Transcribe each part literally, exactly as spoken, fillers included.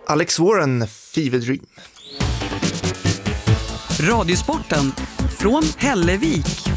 Alex Warren, Fever Dream. Radiosporten från Hällevik.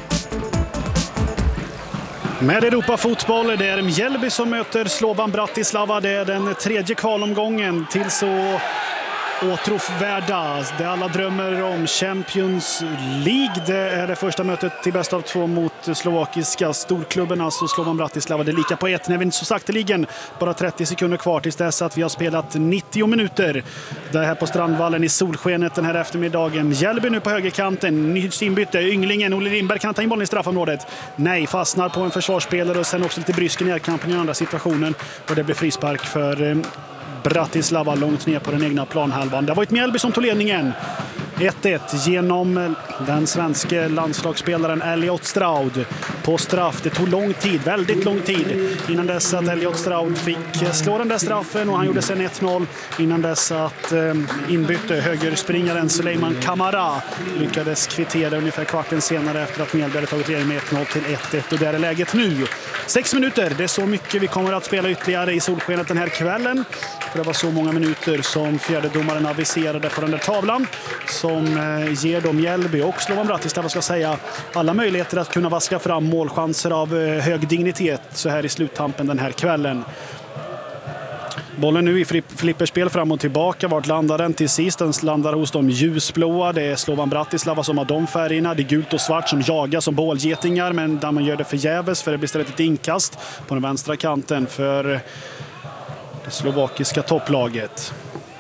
Med Europa-fotboll, det är Mjällby som möter Slovan Bratislava. Det är den tredje kvalomgången till så åtråvärda, det alla drömmer om, Champions League. Det är det första mötet till bäst av två mot slovakiska storklubben, alltså Slovan Bratislava. Det är lika på ett när vi så sakteligen bara trettio sekunder kvar tills dess att vi har spelat nittio minuter. Det är här på Strandvallen i solskenet den här eftermiddagen. Mjällby nu på högerkanten, nytt inbyte, ynglingen Olle Lindberg kan ta in bollen i straffområdet. Nej, fastnar på en försvarsspelare och sen också lite brysk i närkampen i andra situationen. Och det blir frispark för Bratislava långt ner på den egna planhalvan. Det var ett Mjällby som tog ledningen. ett ett genom den svenska landslagsspelaren Elliot Stroud på straff. Det tog lång tid, väldigt lång tid innan dess att Elliot Stroud fick slå den där straffen, och han gjorde sen ett noll innan dess att eh, inbytte högerspringaren Suleiman Kamara lyckades kvittera ungefär kvarten senare efter att Mjällby hade tagit ledning med ett noll till ett ett, och där är läget nu. Sex minuter, det är så mycket vi kommer att spela ytterligare i solskenet den här kvällen. För det var så många minuter som fjärdedomaren aviserade på den där tavlan som ger dem Mjällby och Slovan Bratislava, ska säga, alla möjligheter att kunna vaska fram målchanser av hög dignitet så här i sluttampen den här kvällen. Bollen nu i flipperspel fram och tillbaka. Vart landar den till sist? Den landar hos de ljusblåa. Det är Slovan Bratislava som har de färgerna. Det är gult och svart som jagar som bålgetingar, men där man gör det förgäves, för det blir istället ett inkast på den vänstra kanten för det slovakiska topplaget.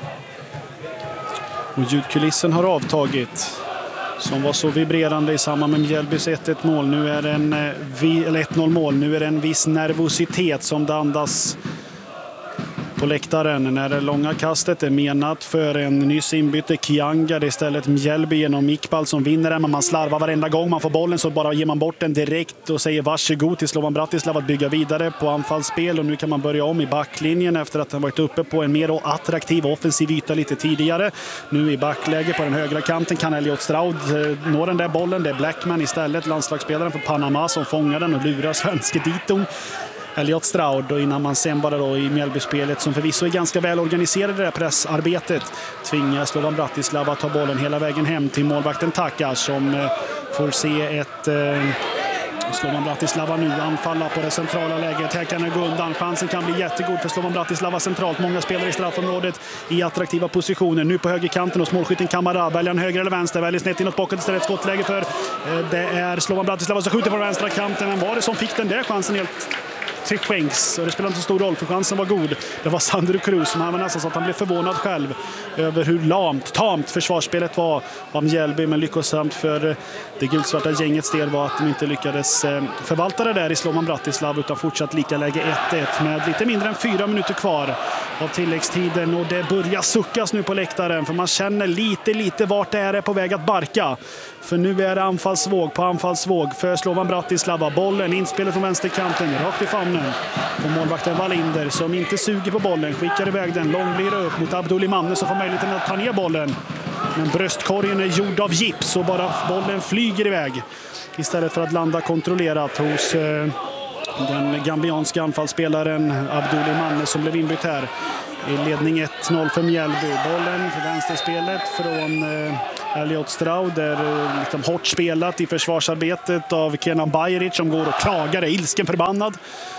Och ljudkulissen har avtagit som var så vibrerande i samband med Mjällbys ett ett mål. Nu är det en, eller ett noll mål. Nu är det en viss nervositet som det andas på läktaren när det långa kastet är menat för en nyss inbyte Kianga. Det är istället Mjällby genom Iqbal som vinner den, men man slarvar varenda gång man får bollen, så bara ger man bort den direkt och säger varsågod till Slovan Bratislava att bygga vidare på anfallsspel. Och nu kan man börja om i backlinjen efter att den varit uppe på en mer attraktiv offensiv yta lite tidigare. Nu i backläge på den högra kanten kan Elliot Stroud nå den där bollen. Det är Blackman istället, landslagsspelaren för Panama, som fångar den och lurar svenske Dito Elliot Stroud, och innan man sen bara då i Mjällby-spelet, som förvisso är ganska väl organiserade det här pressarbetet, tvingar Slovan Bratislava att ta bollen hela vägen hem till målvakten Taka, som eh, får se ett eh, Slovan Bratislava nu anfalla på det centrala läget. Här kan det gå undan. Chansen kan bli jättegod för Slovan Bratislava centralt. Många spelare i straffområdet i attraktiva positioner. Nu på högerkanten och målskytten Kamara. Väljer han höger eller vänster? Väljer snett inåt bakåt istället. Skottläge för eh, det är Slovan Bratislava som skjuter från vänstra kanten. Men var det som fick den där chansen helt till skänks, och det spelar inte så stor roll för chansen var god. Det var Sandro Cruz som var nästan så att han blev förvånad själv över hur lamt, tamt försvarsspelet var av Mjällby, men lyckosamt för det gulsvarta gängets del var att de inte lyckades förvalta det där i Slovan Bratislava, utan fortsatt lika läge ett ett med lite mindre än fyra minuter kvar av tilläggstiden, och det börjar suckas nu på läktaren, för man känner lite lite vart det är på väg att barka. För nu är det anfallsvåg på anfallsvåg för Slovan Bratislava. Bollen inspelet från vänsterkanten rakt i famnen på målvakten Wallinder, som inte suger på bollen, skickar iväg den långblir upp mot Abdul Manne, som får möjligheten att ta ner bollen. Men bröstkorgen är gjord av gips och bara bollen flyger iväg istället för att landa kontrollerat hos eh, den gambianska anfallsspelaren Abdul Manne, som blev inbytt här. I ledning ett noll för Mjällby. Bollen för vänsterspelet från eh, Elliot Stroud är eh, liksom hårt spelat i försvarsarbetet av Kenan Bajric, som går och klagar, är ilsken förbannad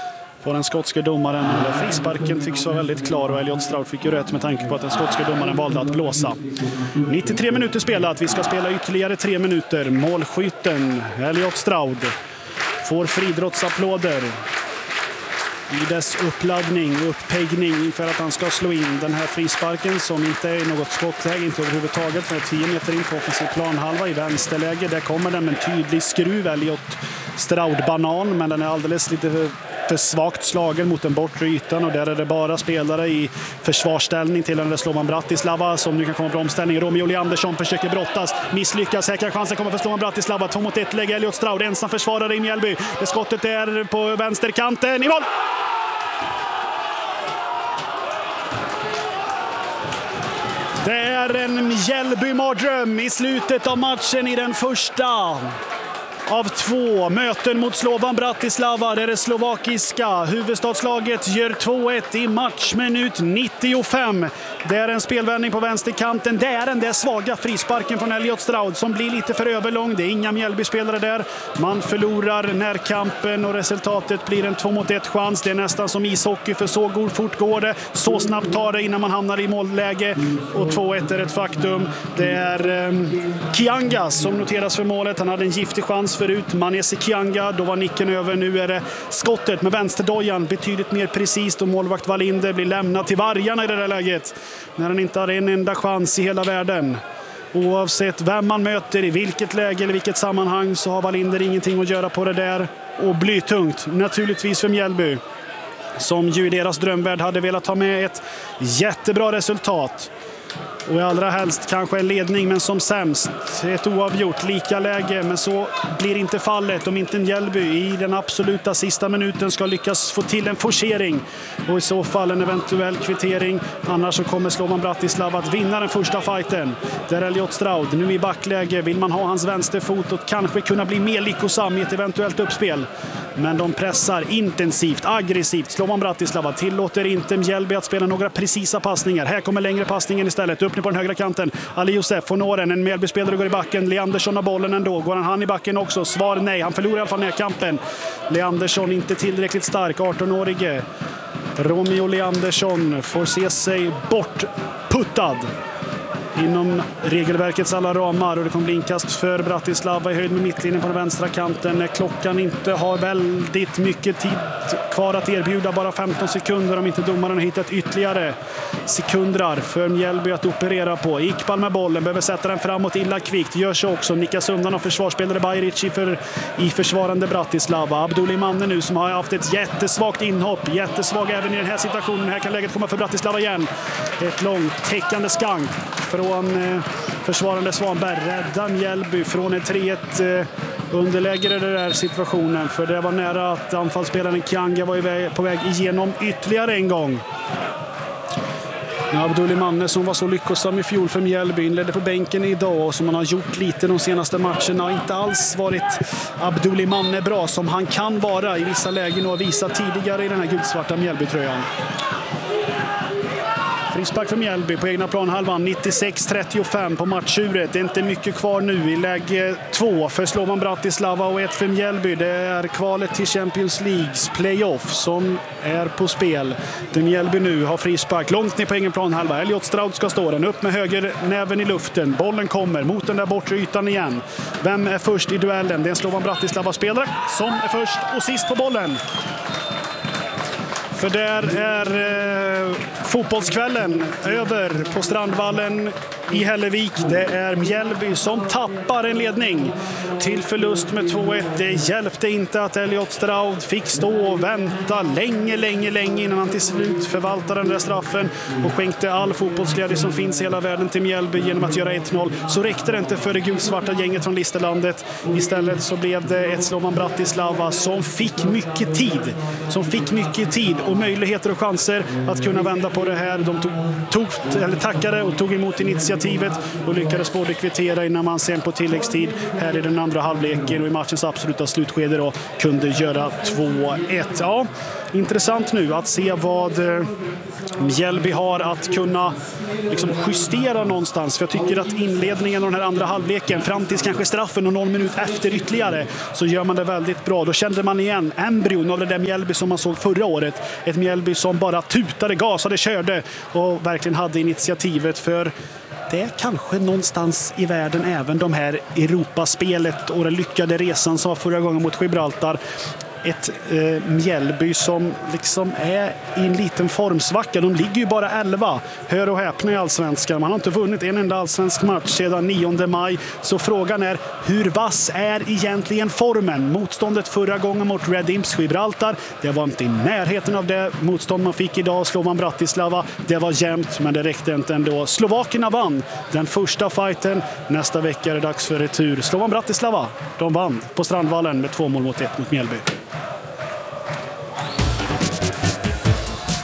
på den skotska domaren. Frisparken tycks vara väldigt klar, och Elliot Stroud fick ju rätt med tanke på att den skotska domaren valde att blåsa. nittiotre minuter spelat. Vi ska spela ytterligare tre minuter. Målskytten Elliot Stroud får friidrottsapplåder i dess uppladdning och uppeggning för att han ska slå in den här frisparken, som inte är något skottläge, inte överhuvudtaget, för tio meter in på offensiv planhalva i vänsterläge. Där kommer den med en tydlig skruv, Elliot Stroud-banan, men den är alldeles lite för, för svagt slagen mot den bortre ytan, och där är det bara spelare i försvarsställning till den där Slovan Bratislava som nu kan komma på omställning. Romeo Leandersson försöker brottas, misslyckas. Här kan chansen komma för Slovan Bratislava. Två mot ett läge, Elliot Stroud ensam försvarare i Mjällby. Det skottet är på vänsterkanten, i mål! Det är en Mjällby-mardröm i slutet av matchen i den första. av två möten mot Slovan Bratislava där det slovakiska huvudstadslaget gör två ett i matchminut nittiofem. Det är en spelvändning på vänsterkanten. Det är den där svaga frisparken från Elliot Stroud som blir lite för överlång. Det är inga Mjällby-spelare där. Man förlorar närkampen och resultatet blir en två mot ett chans. Det är nästan som ishockey, för så god fort går det. Så snabbt tar det innan man hamnar i målläge. Och två ett är ett faktum. Det är eh, Kianga som noteras för målet. Han hade en giftig chans förut. Manesi Kianga, då var nicken över. Nu är det skottet med vänsterdojan betydligt mer precis, och målvakt Wallinder blir lämnad till vargarna i det där läget när han inte har en enda chans i hela världen. Oavsett vem man möter, i vilket läge eller vilket sammanhang, så har Wallinder ingenting att göra på det där. Och blytungt naturligtvis för Mjällby, som ju i deras drömvärld hade velat ha med ett jättebra resultat. Och i allra helst kanske en ledning, men som sämst ett oavgjort lika läge. Men så blir inte fallet om inte Mjällby i den absoluta sista minuten ska lyckas få till en forcering. Och i så fall en eventuell kvittering. Annars så kommer Slovan Bratislava att vinna den första fighten. Där Elliot Stroud nu i backläge. Vill man ha hans vänsterfot och kanske kunna bli mer lyckosam i ett eventuellt uppspel. Men de pressar intensivt, aggressivt. Slovan Bratislava tillåter inte Mjällby att spela några precisa passningar. Här kommer längre passningen istället. Upp på den högra kanten. Ali Josef får nå den. En Mjällby-spelare går i backen. Leandersson har bollen ändå. Går han, han i backen också? Svar nej. Han förlorar i alla fall närkampen. Leandersson inte tillräckligt stark. arton-årige Romeo Leandersson får se sig bortputtad inom regelverkets alla ramar, och det kommer bli inkast för Bratislava i höjd med mittlinjen på den vänstra kanten när klockan inte har väldigt mycket tid kvar att erbjuda, bara femton sekunder om inte domaren har hittat ytterligare sekundrar för Mjällby att operera på. Iqbal med bollen, behöver sätta den framåt illa kvickt, gör så också, nickas undan av försvarsspelare Bajric för, i försvarande Bratislava. Abdul Imanne nu som har haft ett jättesvagt inhopp, jättesvag även i den här situationen. Här kan läget komma för Bratislava igen. Ett långt täckande skank från eh, försvarande Svanberg, räddar Mjällby från ett tre ett eh, underläge i den där situationen, för det var nära att anfallsspelaren Kianga var iväg, på väg igenom ytterligare en gång. Abdul Imanne som var så lyckosam i fjol för Mjällby inledde på bänken idag, och som han har gjort lite de senaste matcherna har inte alls varit Abdul Imanne bra som han kan vara i vissa lägen och visat tidigare i den här guldsvarta Mjällby-tröjan. Frispark för Mjällby på egna planhalvan, nittiosex trettiofem på matchuret. Det är inte mycket kvar nu i läge två för Slovan Bratislava och ett för Mjällby. Det är kvalet till Champions Leagues playoff som är på spel. Det Mjällby nu har frispark långt ner på egen planhalva. Elliot Stroud ska stå den upp med höger näven i luften. Bollen kommer mot den där bortre ytan igen. Vem är först i duellen? Det är en Slovan Bratislava-spelare som är först och sist på bollen. För där är eh, fotbollskvällen över på Strandvallen i Hällevik. Det är Mjällby som tappar en ledning till förlust med två ett. Det hjälpte inte att Elliot Stroud fick stå och vänta länge, länge, länge innan han till slut förvaltade den där straffen och skänkte all fotbollsglädje som finns i hela världen till Mjällby genom att göra ett noll. Så räckte det inte för det gulsvarta gänget från Listerlandet. Istället så blev det ett Slovan Bratislava som fick mycket tid. Som fick mycket tid och möjligheter och chanser att kunna vända på det här. De tog, tog, eller tackade och tog emot initiativet och lyckades både kvittera innan man sen på tilläggstid här i den andra halvleken och i matchens absoluta slutskede då kunde göra två ett. Ja, intressant nu att se vad Mjällby har att kunna liksom justera någonstans. För jag tycker att inledningen av den här andra halvleken fram till kanske straffen och någon minut efter ytterligare så gör man det väldigt bra. Då kände man igen embryon av det där Mjällby som man såg förra året. Ett Mjällby som bara tutade, gasade, körde och verkligen hade initiativet. För det är kanske någonstans i världen även de här Europaspelet och den lyckade resan som var förra gången mot Gibraltar. Ett eh, Mjällby som liksom är i en liten formsvacka. De ligger ju bara elva. Hör och häpna i allsvenskan. Man har inte vunnit en enda allsvensk match sedan nionde maj. Så frågan är, hur vass är egentligen formen? Motståndet förra gången mot Red Imps Gibraltar, det var inte i närheten av det motstånd man fick idag. Slovan Bratislava, det var jämnt men det räckte inte ändå. Slovakerna vann den första fighten. Nästa vecka är det dags för retur. Slovan Bratislava, de vann på Strandvallen med två mål mot ett mot Mjällby.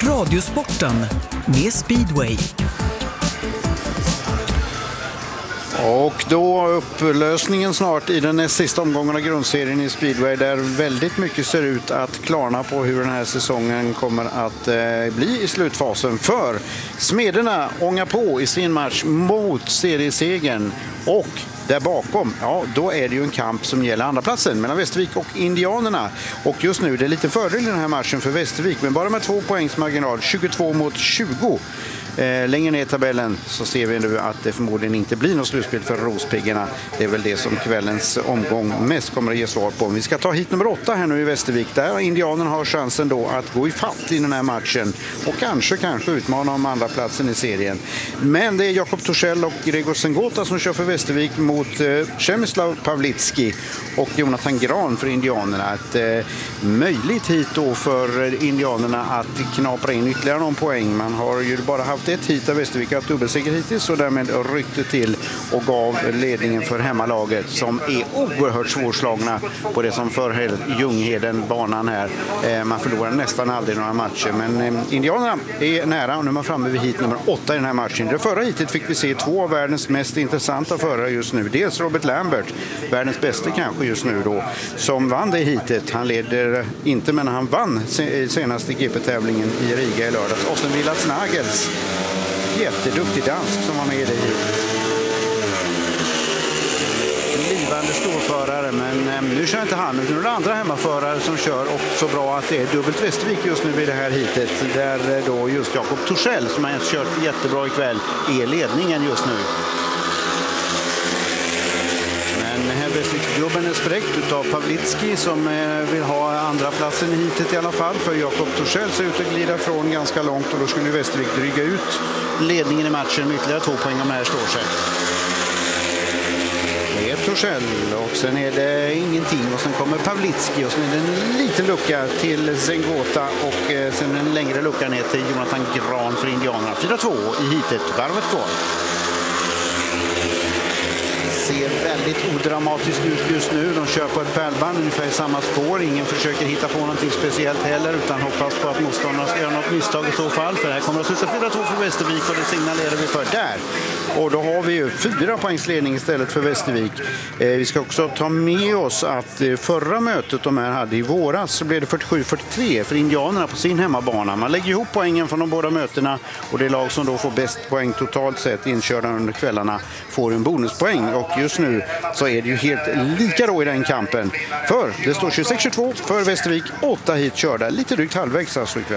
Radiosporten med Speedway. Och då upplösningen snart i den sista omgången av grundserien i Speedway, där väldigt mycket ser ut att klarna på hur den här säsongen kommer att eh, bli i slutfasen. För Smederna ångar på i sin match mot seriesegern, och där bakom, ja, då är det ju en kamp som gäller andra platsen mellan Västervik och Indianerna. Och just nu det är lite fördel i den här matchen för Västervik, men bara med två poängs marginal, tjugotvå mot tjugo. Eh, längre ner i tabellen så ser vi nu att det förmodligen inte blir något slutspel för Rospiggarna. Det är väl det som kvällens omgång mest kommer att ge svar på. Vi ska ta hit nummer åtta här nu i Västervik, där Indianerna har chansen då att gå i fatt i den här matchen och kanske kanske utmana om andra platsen i serien. Men det är Jakob Torssell och Gregor Sengota som kör för Västervik mot eh, Przemyslav Pawlicki och Jonathan Gran för Indianerna. Ett eh, möjligt hit då för Indianerna att knapra in ytterligare någon poäng. Man har ju bara haft ett hit av Västervik, att dubbelseger hittills, och därmed ryckte till och gav ledningen för hemmalaget, som är oerhört svårslagna på det som förr Ljungheden banan här. Eh, man förlorar nästan aldrig några matcher, men eh, Indianerna är nära och nu är man framme vid hit nummer åtta i den här matchen. Det förra hitet fick vi se två av världens mest intressanta förare just nu. Dels Robert Lambert, världens bästa kanske just nu då, som vann det hitet. Han leder inte, men han vann senaste G P-tävlingen i Riga i lördags. Och sen Vilas Nagels, jätteduktig dansk som var med i det hitet. Livande storförare, men eh, nu kör inte han, utan det är andra hemmaförare som kör, och så bra att det är dubbelt Västervik just nu i det här hitet, där eh, då just Jakob Torssell, som har kört jättebra ikväll, är ledningen just nu. Gubben är spräckt av Pawlicki, som eh, vill ha andra platsen i hitet i alla fall. För Jakob Torssell ser ut att glida från ganska långt, och då skulle Västervik dryga ut ledningen i matchen med ytterligare två poäng om här står sig. Det är Torssell, och sen är det ingenting, och sen kommer Pawlicki, och sen är det en liten lucka till Sengota, och eh, sen en längre lucka ner till Jonathan Gran för Indianerna. fyra två i hitet, varvet går. Ser väldigt odramatiskt ut just nu. De kör på ett pärlband ungefär i samma spår. Ingen försöker hitta på någonting speciellt heller, utan hoppas på att motståndarna ska göra något misstag i så fall. För det här kommer att sluta fyra två för Västervik, och det signalerar vi för där. Och då har vi ju fyra poängs ledning istället för Västervik. Eh, vi ska också ta med oss att eh, förra mötet de här hade i våras så blev det fyrtiosju fyrtiotre för Indianerna på sin hemmabana. Man lägger ihop poängen från de båda mötena, och det lag som då får bäst poäng totalt sett inkörda under kvällarna får en bonuspoäng. Och just nu så är det ju helt lika då i den kampen. För det står tjugosex tjugotvå för Västervik, åtta hit körda, lite drygt halvvägs alltså ikväll.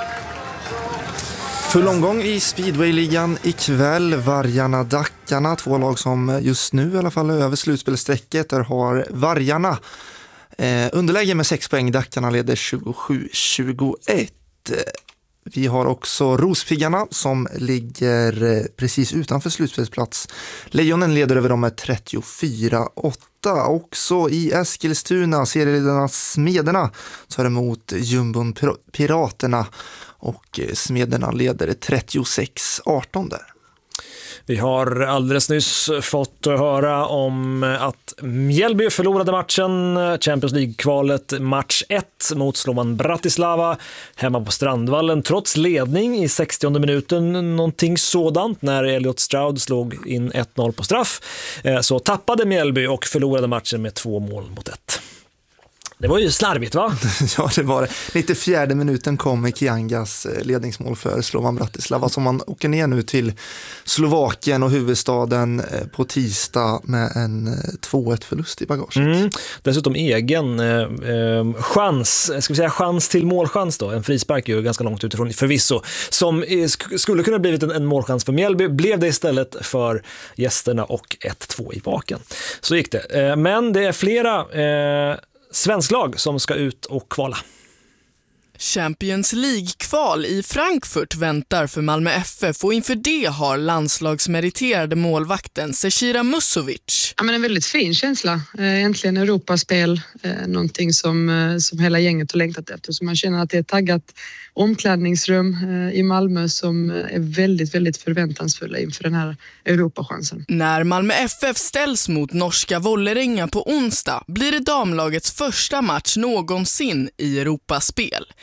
Full omgång i Speedway-ligan ikväll. Vargarna, Dackarna, två lag som just nu i alla fall är över slutspelsträcket. Där har Vargarna eh, underläge med sex poäng. Dackarna leder tjugosju tjugoett. Vi har också Rospiggarna som ligger precis utanför slutspelsplats. Lejonen leder över dem med trettiofyra åtta. Också i Eskilstuna, serieledarnas Smederna tar emot Jumbon Piraterna, och Smederna leder trettiosex arton där. Vi har alldeles nyss fått höra om att Mjällby förlorade matchen, Champions League-kvalet match ett mot Slovan Bratislava hemma på Strandvallen, trots ledning i sextionde minuten, någonting sådant, när Elliot Stroud slog in ett noll på straff. Så tappade Mjällby och förlorade matchen med två mål mot ett. Det var ju slarvigt, va? Ja, det var det. Lite fjärde minuten kom Kiangas ledningsmål för Slovan Bratislava, som man åker ner nu till Slovakien och huvudstaden på tisdag med en två ett förlust i bagaget. Mm. Dessutom egen eh, chans, ska vi säga chans till målchans då. En frispark ju ganska långt utifrån förvisso, som sk- skulle kunna blivit en, en målchans för Mjällby, blev det istället för gästerna, och ett två i baken. Så gick det. Eh, men det är flera eh, svensklag som ska ut och kvala. Champions League-kval i Frankfurt väntar för Malmö F F, och inför det har landslagsmeriterade målvakten Zecira Musovic. Ja, men en väldigt fin känsla. Äntligen Europaspel, någonting som, som hela gänget har längtat efter. Så man känner att det är taggat omklädningsrum i Malmö som är väldigt, väldigt förväntansfulla inför den här Europachansen. När Malmö F F ställs mot norska Vålerenga på onsdag blir det damlagets första match någonsin i Europaspel.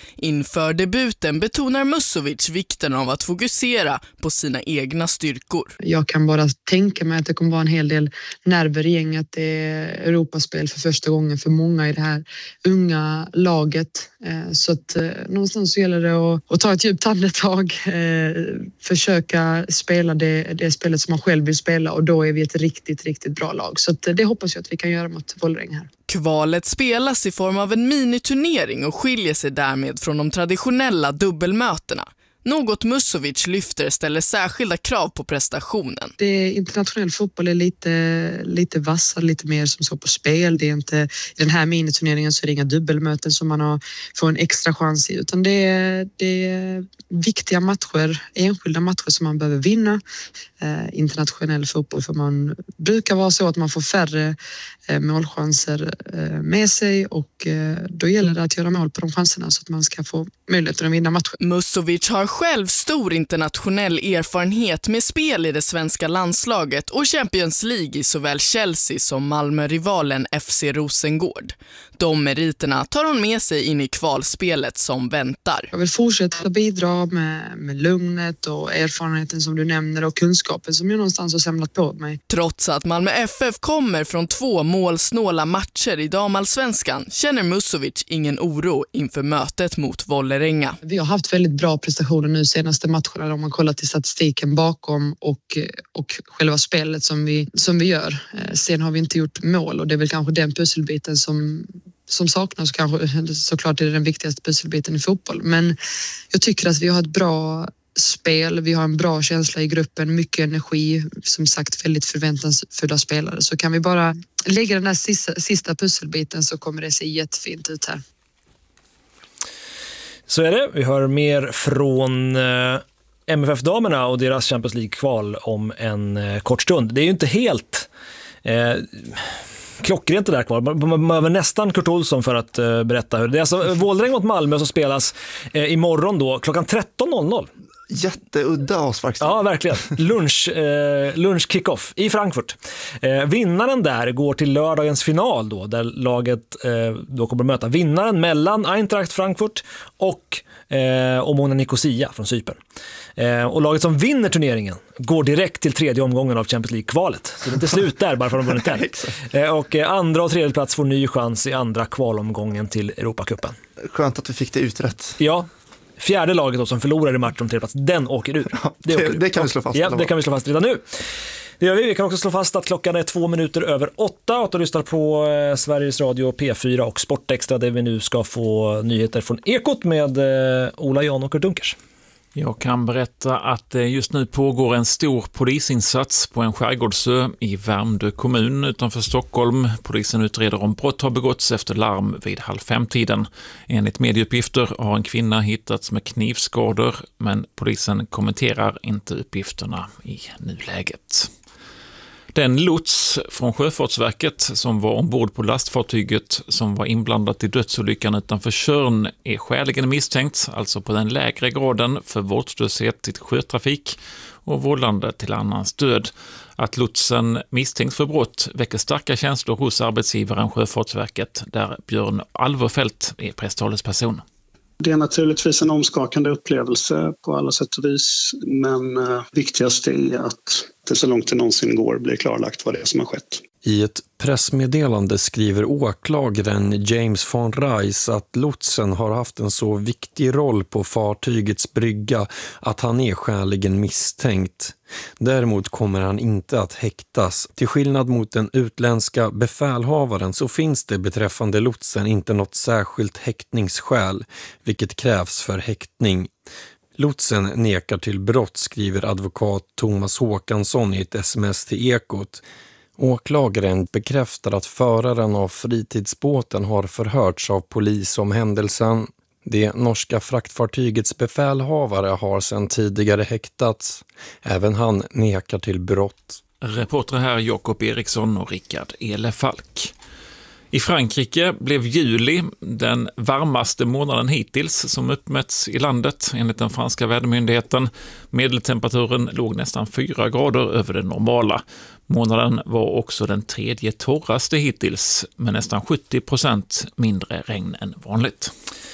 Inför debuten betonar Musovic vikten av att fokusera på sina egna styrkor. Jag kan bara tänka mig att det kommer vara en hel del nerver i gänget. Det är Europaspel för första gången för många i det här unga laget. Så att någonstans så gäller det att, att ta ett djupt andetag, försöka spela det, det spelet som man själv vill spela, och då är vi ett riktigt, riktigt bra lag. Så att det hoppas jag att vi kan göra mot Vålerenga här. Kvalet spelas i form av en miniturnering och skiljer sig därmed från de traditionella dubbelmötena. Något Musovic lyfter ställer särskilda krav på prestationen. Det är internationell fotboll är lite, lite vassare, lite mer som så på spel. Det är inte, i den här miniturneringen så är det inga dubbelmöten som man har, får en extra chans i, utan det är, det är viktiga matcher, enskilda matcher som man behöver vinna. Eh, internationell fotboll, för man brukar vara så att man får färre eh, målchanser eh, med sig, och eh, då gäller det att göra mål på de chanserna så att man ska få möjlighet att vinna matcher. Musovic har själv stor internationell erfarenhet med spel i det svenska landslaget och Champions League i såväl Chelsea som Malmö-rivalen F C Rosengård. De meriterna tar hon med sig in i kvalspelet som väntar. Jag vill fortsätta bidra med, med lugnet och erfarenheten som du nämner och kunskapen som jag någonstans har samlat på mig. Trots att Malmö F F kommer från två målsnåla matcher i damallsvenskan känner Musovic ingen oro inför mötet mot Vålerenga. Vi har haft väldigt bra prestationer nu senaste matcherna om man kollar till statistiken bakom och, och själva spelet som vi, som vi gör. Sen har vi inte gjort mål, och det är väl kanske den pusselbiten som som saknas. Kanske såklart är det den viktigaste pusselbiten i fotboll, men jag tycker att vi har ett bra spel, vi har en bra känsla i gruppen, mycket energi, som sagt väldigt förväntansfulla spelare. Så kan vi bara lägga den här sista, sista pusselbiten så kommer det se jättefint ut här. Så är det. Vi hör mer från eh, M F F-damerna och deras Champions League-kval om en eh, kort stund. Det är ju inte helt eh, klockrent det där kvar. Man behöver nästan Kurt Olsson för att eh, berätta hur det är. Alltså, Vålerenga mot Malmö som spelas eh, imorgon då klockan tretton noll noll. Jätteudda avspark. Ja, verkligen. Lunch, eh, lunch kick-off i Frankfurt. Eh, vinnaren där går till lördagens final då, där laget eh, då kommer att möta vinnaren mellan Eintracht Frankfurt och eh, Omonia Nicosia från Cypern. Eh, och laget som vinner turneringen går direkt till tredje omgången av Champions League-kvalet. Så det är inte slut där bara för att de vunnit där. Eh, och eh, andra och tredje plats får ny chans i andra kvalomgången till Europacupen. Skönt att vi fick det utrett. Ja. Fjärde laget då, som förlorar i matchen om tredje plats, den åker ur. Ja, det, det, åker ur. det kan vi slå fast. Ja, det kan vi slå fast redan nu. Det gör vi. Vi kan också slå fast att klockan är två minuter över åtta och att du lyssnar på eh, Sveriges Radio, P fyra och Sportextra, där vi nu ska få nyheter från Ekot med eh, Ola Jan och Kurt Dunkers. Jag kan berätta att det just nu pågår en stor polisinsats på en skärgårdsö i Värmdö kommun utanför Stockholm. Polisen utreder om brott har begåtts efter larm vid halv fem-tiden. Enligt medieuppgifter har en kvinna hittats med knivskador, men polisen kommenterar inte uppgifterna i nuläget. Den lots från Sjöfartsverket som var ombord på lastfartyget som var inblandat i dödsolyckan utanför Tjörn är skäligen misstänkt, alltså på den lägre graden för vårdslöshet till sjötrafik och vållande till annans död. Att lotsen misstänks för brott väcker starka känslor hos arbetsgivaren Sjöfartsverket, där Björn Alverfelt är presstalesperson. Det är naturligtvis en omskakande upplevelse på alla sätt och vis, men eh, viktigast är att det så långt det någonsin går blir klarlagt vad det är som har skett. I ett pressmeddelande skriver åklagaren James von Reis att lotsen har haft en så viktig roll på fartygets brygga att han är skäligen misstänkt. Däremot kommer han inte att häktas. Till skillnad mot den utländska befälhavaren så finns det beträffande lotsen inte något särskilt häktningsskäl, vilket krävs för häktning. Lotsen nekar till brott, skriver advokat Thomas Håkansson i ett sms till Ekot. Åklagaren bekräftar att föraren av fritidsbåten har förhörts av polis om händelsen. Det norska fraktfartygets befälhavare har sedan tidigare häktats. Även han nekar till brott. Reporter här Jakob Eriksson och Rickard Elefalk. I Frankrike blev juli den varmaste månaden hittills som uppmätts i landet enligt den franska vädermyndigheten. Medeltemperaturen låg nästan fyra grader över det normala. Månaden var också den tredje torraste hittills med nästan sjuttio procent mindre regn än vanligt.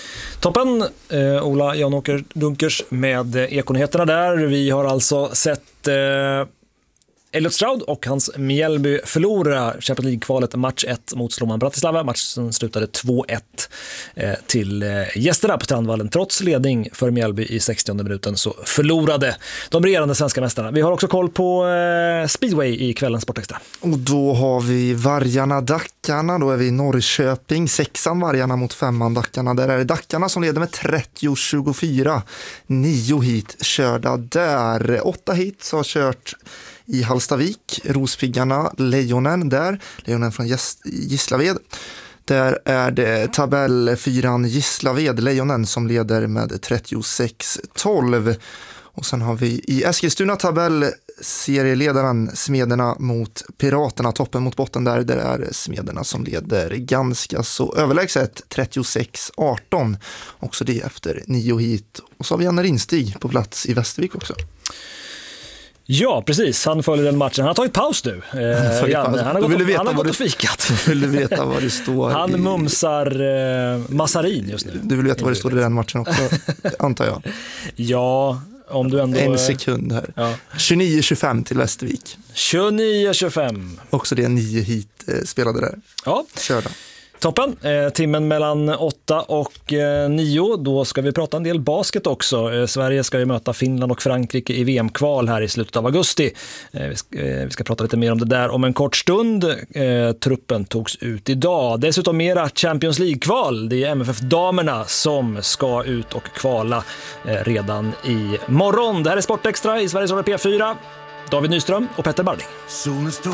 Toppen, eh, Ola Janåker Dunkers med Ekonyheterna där. Vi har alltså sett eh, Elliot Stroud och hans Mjällby förlora Champions League-kvalet match ett mot Slovan Bratislava. Matchen slutade två ett eh, till eh, gästerna på Strandvallen. Trots ledning för Mjällby i sextionde minuten så förlorade de regerande svenska mästarna. Vi har också koll på eh, Speedway i kvällens Sportextra. Och då har vi Vargarna Dackarna, då är vi i Norrköping. Sexan Vargarna mot femman Dackarna. Där är det Dackarna som leder med trettio tjugofyra. Nio hit körda där. Åtta hit har kört i Hallstavik, Rospiggarna, Lejonen där, Lejonen från Gislaved. Där är det tabellfyran Gislaved, Lejonen, som leder med trettiosex tolv. Och sen har vi i Eskilstuna tabellserieledaren Smederna mot Piraterna, toppen mot botten där. Där är Smederna som leder ganska så överlägset trettiosex arton. Också det efter nio hit. Och så har vi Janne Rinstig på plats i Västervik också. Ja, precis. Han följer den matchen. Han har tagit paus nu. Eh, Janne. Han har gått, och, han har gått och fikat. Vill du veta vad det står? Han i... mumsar eh, Massarin just nu. Du vill veta vad det står i den matchen också, antar jag. Ja, om du ändå... En sekund här. Ja. tjugonio tjugofem till Västervik. tjugonio tjugofem. Också det nio hit eh, spelade där. Ja. Körda. Toppen, eh, timmen mellan åtta och eh, nio, då ska vi prata en del basket också. Eh, Sverige ska ju möta Finland och Frankrike i V M-kval här i slutet av augusti. Eh, vi, ska, eh, vi ska prata lite mer om det där om en kort stund. Eh, truppen togs ut idag. Dessutom mera Champions League-kval. Det är M F F-damerna som ska ut och kvala eh, redan i morgon. Det här är Sportextra i Sveriges Radio P fyra. David Nyström och Petter Barding.